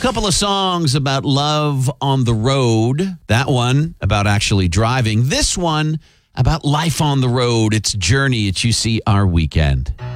Couple of songs about love on the road. That one about actually driving. This one about life on the road. It's Journey at UC Our Weekend.